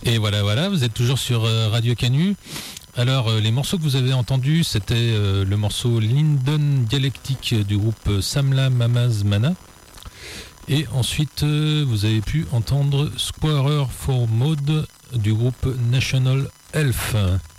Et voilà, vous êtes toujours sur Radio Canu. Alors, les morceaux que vous avez entendus, c'était le morceau Linden Dialectique du groupe Samla Mamaz Mana. Et ensuite, vous avez pu entendre Squarer for Mode du groupe National Elf.